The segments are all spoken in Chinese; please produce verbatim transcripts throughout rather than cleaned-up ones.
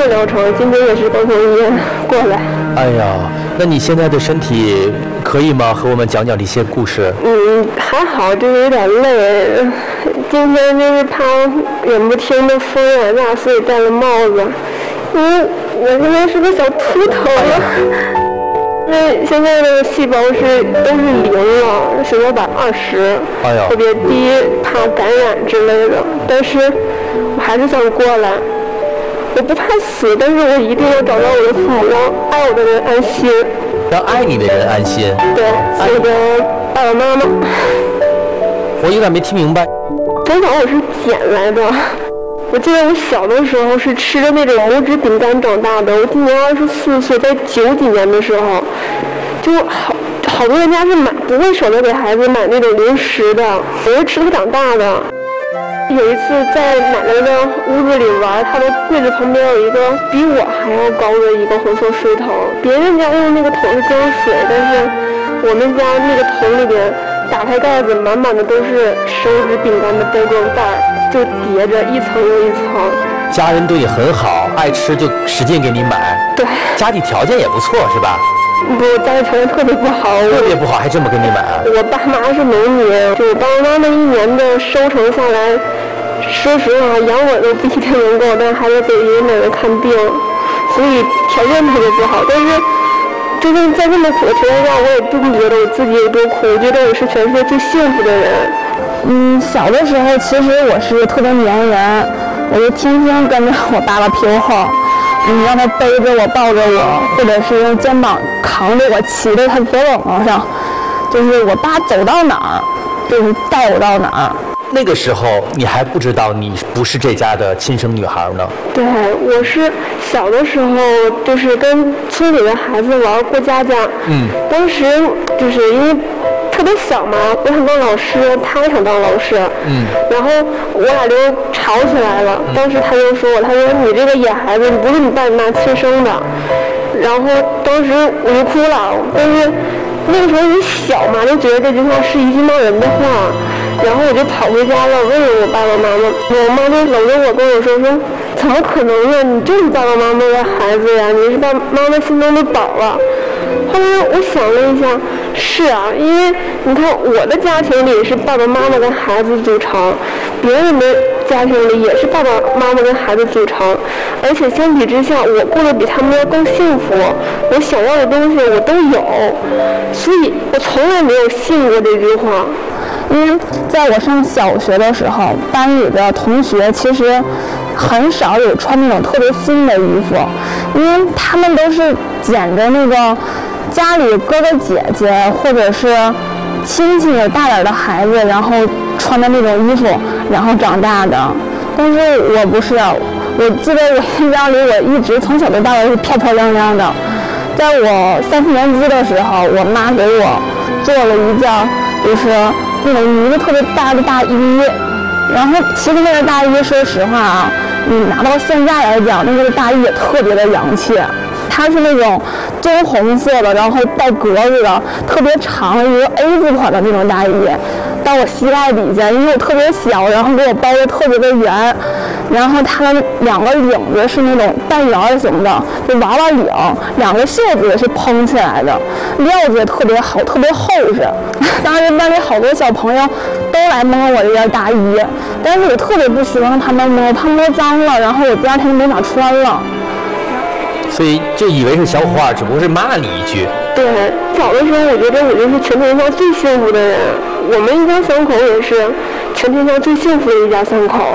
做疗程，今天也是刚从医院过来。 哎呀，那你现在的身体可以吗？和我们讲讲这些故事。 嗯，还好，就是有点累。今天就是怕忍不听的风眼大，所以戴了帽子。因为我现在是个小秃头了。哎因为现在的细胞是都是零了，血小板二十， 哎呀， 特别低，怕感染之类的。但是我还是想过来，我不怕死，但是我一定要找到我的父母，让爱我的人安心， 让爱你的人安心。 对，我的爸爸妈妈。 我有点没听明白。 从小我是捡来的。我记得我小的时候是吃着那种拇指饼干长大的。我今年二十四岁，在九几年的时候，就好好多人家是买不会舍得给孩子买那种零食的，我是吃它长大的。有一次在奶奶的屋子里玩，她的柜子旁边有一个比我还要高的一个红色水桶，别人家用那个桶是装水，但是我们家那个桶里边打开盖子，满满的都是手指饼干的包装袋，就叠着一层又一层。 家人对你很好，爱吃就使劲给你买。 对， 家里条件也不错，是吧？ 不，家里条件特别不好， 特别不好，还这么给你买。 我爸妈是农民，就我爸妈妈一年的收成下来，说实话养我都不一定能够，但还得给爷爷奶奶看病，所以条件特别不好。但是就是在这么苦的条件下，我也并不觉得我自己有多苦，我觉得我是全世界最幸福的人。 嗯，小的时候其实我是特别粘人，我就天天跟着我爸爸屁股后，嗯，让他背着我抱着我，或者是用肩膀扛着我骑着他走廊上，就是我爸走到哪儿就是带我到哪儿。 那个时候你还不知道你不是这家的亲生女孩呢。 对，我是小的时候就是跟村里的孩子玩过家家。 嗯， 当时就是因为特别小嘛，我想当老师，他也想当老师。 嗯， 然后我俩就吵起来了。嗯、当时他就说我，他说你这个野孩子，你不是你爸你妈亲生的。然后当时我就哭了，但是那个时候你小嘛，就觉得这句话是一句骂人的话。然后我就跑回家了，问了我爸爸妈妈，我妈就搂着我跟我说说，怎么可能呢？你就是爸爸妈妈的孩子呀，你是爸妈妈心中的宝啊。后来我想了一下，是啊，因为你看我的家庭里是爸爸妈妈跟孩子组成，别人的家庭里也是爸爸妈妈跟孩子组成，而且相比之下，我过得比他们要更幸福，我想要的东西我都有，所以我从来没有信过这句话。 因为在我上小学的时候，班里的同学其实很少有穿那种特别新的衣服，因为他们都是捡着那个家里哥哥姐姐或者是亲戚有大点的孩子，然后穿的那种衣服，然后长大的。但是我不是，我记得我印象里，我一直从小到大都是漂漂亮亮的。在我三四年级的时候，我妈给我做了一件就是那种呢子特别大的大衣，然后其实那个大衣说实话啊，你拿到现在来讲，那个大衣也特别的洋气，它是那种棕红色的，然后带格子的，特别长一个 A 字款的那种大衣，到我膝盖底下，因为我特别小，然后给我包的特别的圆，然后它的两个领子是那种半圆形的，就娃娃领，两个袖子也是蓬起来的，料子也特别好，特别厚实。当时班里好多小朋友都来摸我这件大衣，但是我特别不喜欢他们摸，怕摸脏了，然后我第二天就没法穿了。 所以就以为是小伙儿，只不过是骂你一句。 对，小的时候我觉得我就是全天下最幸福的人，我们一家三口也是全天下最幸福的一家三口。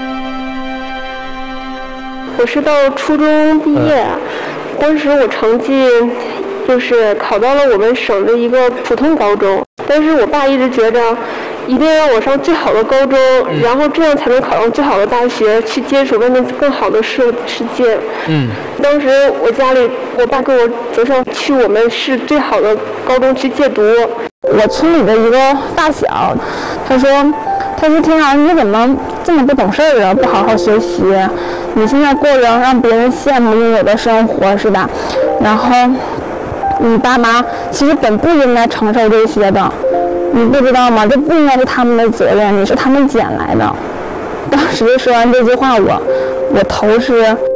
我是到初中毕业，嗯、当时我成绩就是考到了我们省的一个普通高中，但是我爸一直觉着一定要我上最好的高中，嗯、然后这样才能考上最好的大学，去接触外面更好的世世界。嗯，当时我家里，我爸给我择上去我们市最好的高中去借读。 我村里的一个大小，他说，他说天啊，你怎么这么不懂事儿啊？不好好学习，你现在过着让别人羡慕拥有的生活是吧？然后你爸妈其实本不应该承受这些的。你不知道吗？这不应该是他们的责任，你是他们捡来的。当时说完这句话，我我头是